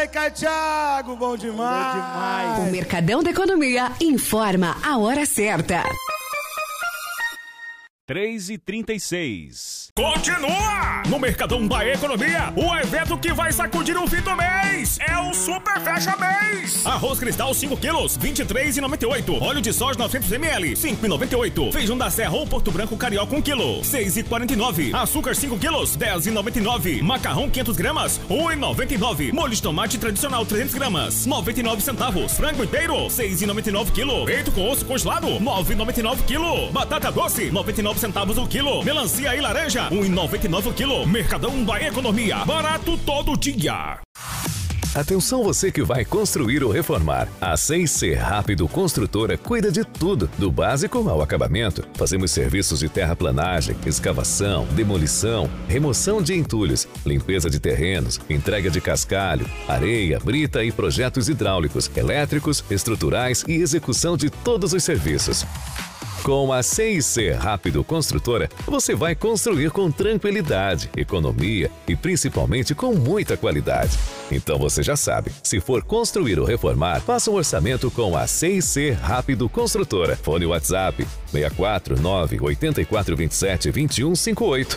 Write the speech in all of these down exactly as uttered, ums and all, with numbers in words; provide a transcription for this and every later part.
aí, Caio Thiago, bom demais. Bom demais. O Mercadão da Economia informa a hora certa. três e trinta e seis. Continua! No Mercadão da Economia, o evento que vai sacudir o fim do mês é o Super Fecha Mês. Arroz Cristal cinco quilos, vinte e três reais e noventa e oito centavos. Óleo de soja novecentos mililitros, cinco reais e noventa e oito centavos. Feijão da Serra ou Porto Branco Carioca um quilo, seis reais e quarenta e nove centavos. Açúcar cinco quilos, dez reais e noventa e nove centavos. Macarrão quinhentas gramas, um real e noventa e nove centavos. Molho de tomate tradicional trezentas gramas, noventa e nove centavos. Frango inteiro, seis reais e noventa e nove centavos quilo. Peito com osso congelado, nove reais e noventa e nove centavos quilo. Batata doce, noventa e nove centavos o quilo. Melancia e laranja, um real e noventa e nove centavos o quilo. Mercadão da Economia, barato todo dia. Atenção você que vai construir ou reformar. A seis C Rápido Construtora cuida de tudo, do básico ao acabamento. Fazemos serviços de terraplanagem, escavação, demolição, remoção de entulhos, limpeza de terrenos, entrega de cascalho, areia, brita e projetos hidráulicos, elétricos, estruturais e execução de todos os serviços. Com a seis C Rápido Construtora, você vai construir com tranquilidade, economia e principalmente com muita qualidade. Então você já sabe, se for construir ou reformar, faça um orçamento com a seis C Rápido Construtora. Fone WhatsApp seis quatro nove oito quatro dois sete dois um cinco oito.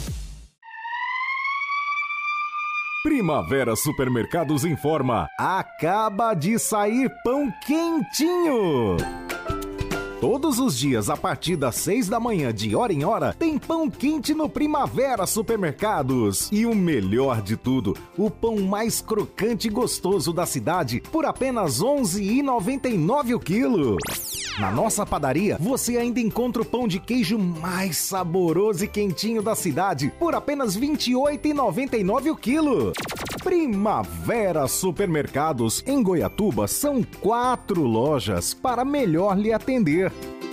Primavera Supermercados informa: acaba de sair pão quentinho! Todos os dias, a partir das seis da manhã, de hora em hora, tem pão quente no Primavera Supermercados. E o melhor de tudo, o pão mais crocante e gostoso da cidade, por apenas onze reais e noventa e nove centavos o quilo. Na nossa padaria, você ainda encontra o pão de queijo mais saboroso e quentinho da cidade, por apenas vinte e oito reais e noventa e nove centavos o quilo. Primavera Supermercados. Em Goiatuba, são quatro lojas para melhor lhe atender.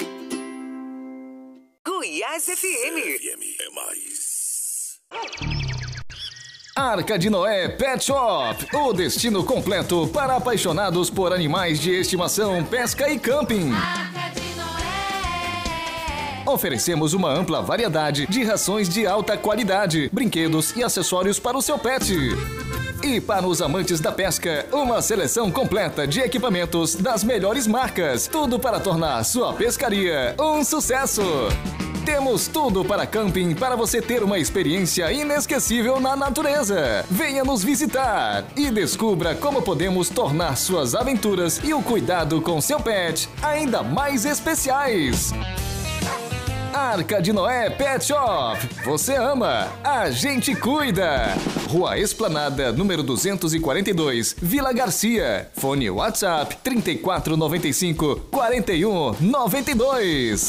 Goiás F M. F M é mais. Arca de Noé Pet Shop, o destino completo para apaixonados por animais de estimação, pesca e camping. Arca de Noé. Oferecemos uma ampla variedade de rações de alta qualidade, brinquedos e acessórios para o seu pet. E para os amantes da pesca, uma seleção completa de equipamentos das melhores marcas. Tudo para tornar sua pescaria um sucesso. Temos tudo para camping, para você ter uma experiência inesquecível na natureza. Venha nos visitar e descubra como podemos tornar suas aventuras e o cuidado com seu pet ainda mais especiais. Arca de Noé Pet Shop. Você ama, a gente cuida. Rua Esplanada, número duzentos e quarenta e dois, Vila Garcia. Fone WhatsApp trinta e quatro noventa e cinco, quarenta e um noventa e dois.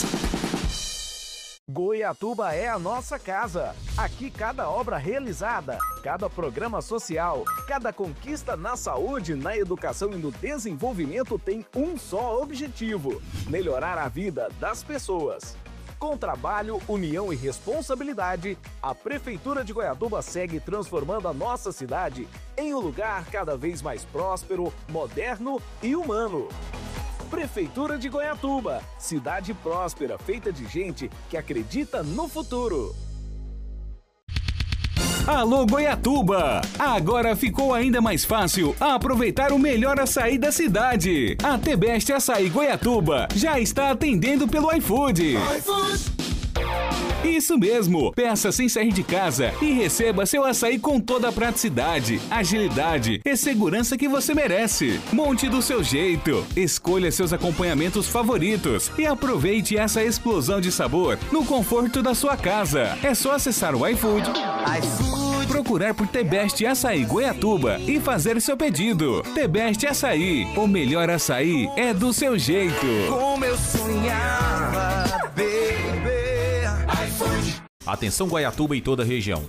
Goiatuba é a nossa casa. Aqui cada obra realizada, cada programa social, cada conquista na saúde, na educação e no desenvolvimento tem um só objetivo: melhorar a vida das pessoas. Com trabalho, união e responsabilidade, a Prefeitura de Goiatuba segue transformando a nossa cidade em um lugar cada vez mais próspero, moderno e humano. Prefeitura de Goiatuba, cidade próspera, feita de gente que acredita no futuro. Alô Goiatuba! Agora ficou ainda mais fácil aproveitar o melhor açaí da cidade. A The Best Açaí Goiatuba já está atendendo pelo iFood. iFood! Isso mesmo! Peça sem sair de casa e receba seu açaí com toda a praticidade, agilidade e segurança que você merece. Monte do seu jeito, escolha seus acompanhamentos favoritos e aproveite essa explosão de sabor no conforto da sua casa. É só acessar o iFood, iFood. Procurar por The Best Açaí Goiatuba e fazer seu pedido. The Best Açaí, o melhor açaí é do seu jeito. Como eu sonhava, baby. Atenção Goiatuba e toda a região.